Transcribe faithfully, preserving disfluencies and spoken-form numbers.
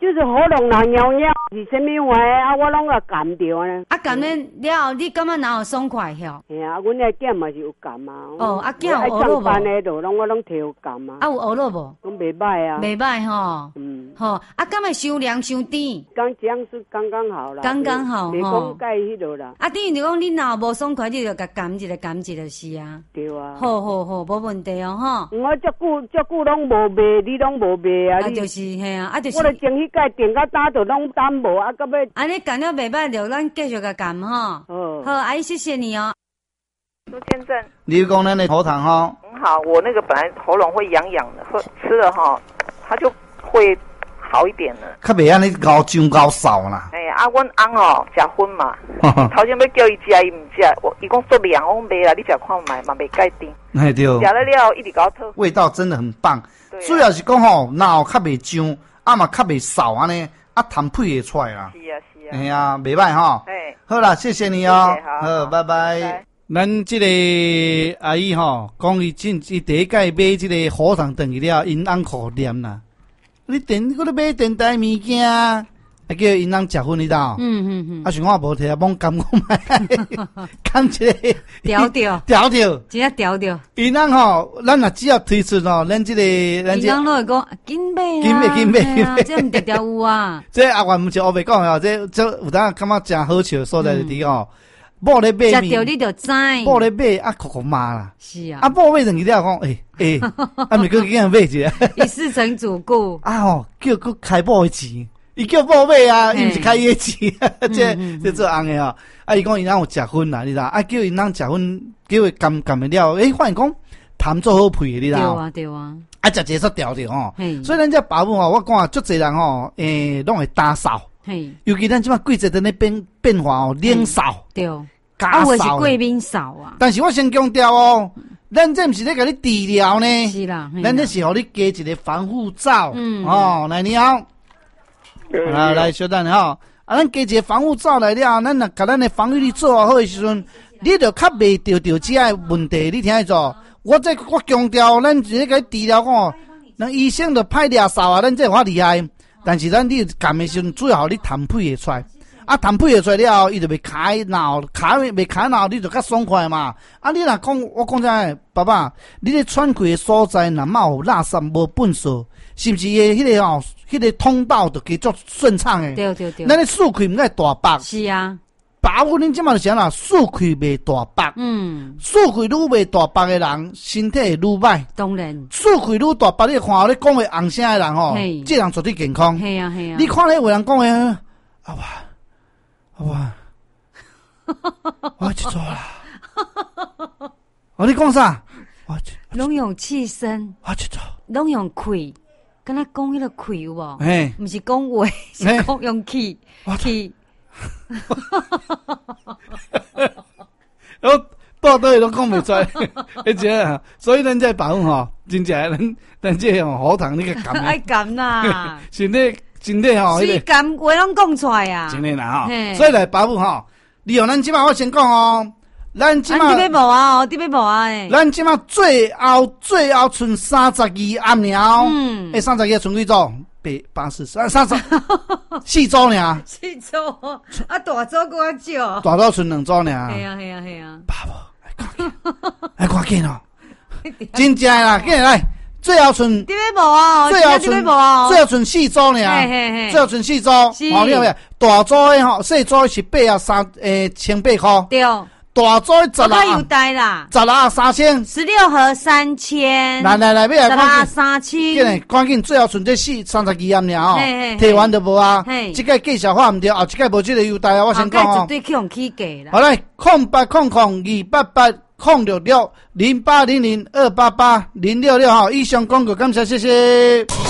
就是喉咙若痒痒，是啥物话啊？我拢个感着呢。 啊，感了了，你感觉哪有爽快吼？ 嘿啊，阮个囝嘛是有感啊。 哦，啊囝有爱学落上班无？ 的都拢我拢摕有感啊。 啊有学落无？ 拢袂歹啊。 袂歹吼。 嗯。 吼，啊，敢会伤凉伤甜？ 刚这样是刚刚好啦。 刚刚好袂吼。 讲介迄落啦。 啊，等于就讲你若无爽快，你就甲感一个感一个是啊。 对啊。 好好好，无问题哦吼。 我遮久遮久拢无卖，你拢无卖啊？ 啊，就是嘿啊，啊就是。 我著前迄届订到打着拢担无啊，到尾。 安尼干了袂歹，就咱继续甲干吼。 哦。 好，阿姨谢谢你哦。 苏先生， 你讲咱的喉糖哈？ 很好，我那个本来喉咙会痒痒的，喝吃了哈，它就会好一点了。 较袂安尼高酱高扫啦。 哎、欸，啊，阮翁哦食薰嘛，头前要叫伊食，伊唔食，我伊讲做凉，我讲袂啦，你食看卖嘛袂介定。 哎对。 食了了，一直搞吐。 味道真的很棒，主、啊、要是讲吼，脑较袂酱，啊嘛较袂扫安尼，啊痰配会出来啦。 是啊是啊。 哎呀，袂歹吼。 哎， 好啦，谢谢你哦。 谢谢好， 好，拜拜。 拜拜咱这个阿姨吼，讲伊进伊第一届买这个火糖回去了，因翁可念啦。你电，我咧买电台物件，啊叫因翁食薰你知道？ 嗯嗯嗯。 啊，想看无摕啊，罔甘我买，甘一个调调调调， 直接调调。 因翁吼，咱若只要推出吼，咱这个咱这。 因翁都会讲紧买啦， 紧买紧买紧买， 这毋条条有啊。 这阿元毋是黑白讲吼，这这有当感觉真好笑的所在伫吼。某咧买食着你就知， 某咧买啊，哭哭骂啦。 是啊， 啊，某买上去了讲，诶、欸、诶，啊，咪叫囝买一个， 一世成主顾啊吼，叫佮开某的钱，伊叫某买啊，伊毋是开伊的钱，这这做翁的吼。啊，伊讲伊翁有食薰啦，你知道？啊，叫伊翁食薰，叫伊甘甘的了，诶、欸，发现讲痰做好配的，你知道？ 对啊，对啊。 啊，食一个煞调着吼，所以咱这爸母吼，我讲啊，足侪人吼，诶、欸，拢会打扫。 嘿， 尤其咱即摆季节在那变变化哦，冷扫， 对， 加扫，啊，是贵宾扫啊。 但是我先强调哦，咱这毋是咧甲你治疗呢， 是啦， 咱这是互你加一个防护罩。嗯，哦，来你好，啊，来小等吼，啊，咱加一个防护罩来了，咱若甲咱的防御力做好的时阵，你就较袂得着这个问题。你听做，我这我强调，咱是咧甲你治疗讲，那医生就歹掠扫啊，咱这较厉害。但是咱你干的时阵，主要你痰配会出来，啊痰配会出来了后，伊就袂卡脑，卡袂卡脑，你就较爽快嘛。啊，你若讲我讲真，爸爸，你咧喘气的所在，若嘛有垃圾无粪扫，是毋是诶？迄个吼，迄个通道就叫做顺畅诶。 对对对。 咱咧漱气毋该大白。 是啊。 爸母恁即马就啥啦？漱气袂大白。嗯。漱气愈袂大白诶人，身体会愈歹。 当然。漱气愈大白，你看我咧讲话红声诶人吼，这人绝对健康。 系啊系啊。 你看咧有人讲诶，阿爸，阿爸，我要去做啦。哦，你讲啥？我去。 拢用气声。 我去做。拢用气，敢若讲迄个气有无？ 嘿， 毋是讲话，是讲用气气。 我到底都讲袂出来，而且所以咱这保护吼，真正咱咱这吼喉糖你个感， 爱感啦， 身体身体吼， 是感话拢讲出来啊， 真诶啦吼，所以来保护吼，利用咱即摆我先讲哦，咱即摆你要无啊哦，你要无啊诶， 咱即摆最后最后剩三十二暗了，嗯，诶，三十二剩几组？八八十三三十四组尔， 四组啊，大组搁较少， 大组剩两组尔。 系啊系啊系啊， 爸母，来赶紧哦，真正啦，紧来，最后剩你要无啊？ 最后剩无啊？ 最后剩四组尔，最后剩四组，哦，你有没有？大组诶吼，细组是八啊三诶千八块， 对。 大组十六， 有带啦， 十六三千， 十六盒三千， 来来来，要来赶紧三千， 紧来，赶紧最后剩这四三十二暗了哦，摕完就无啊，这个计小化唔对，后一个无这个优待啊，我先讲哦， 绝对去用起价啦。 好来，空八空空二八八空六六零八零零二八八零六六号以上广告，感谢谢谢。